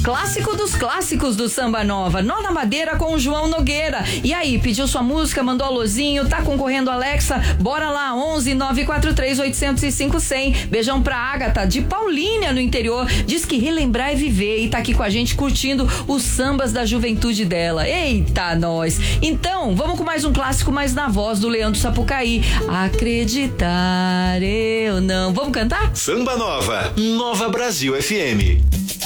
Clássico dos clássicos do Samba Nova, Nó na Madeira com o João Nogueira. E aí, pediu sua música, mandou alôzinho, tá concorrendo Alexa? Bora lá, 11 943 805 100. Beijão pra Ágata, de Paulínia, no interior. Diz que relembrar é viver e tá aqui com a gente curtindo os sambas da juventude dela. Eita, nós! Então, vamos com mais um clássico, mas na voz do Leandro Sapucaí. Acreditar eu não. Vamos cantar? Samba Nova, Nova Brasil FM.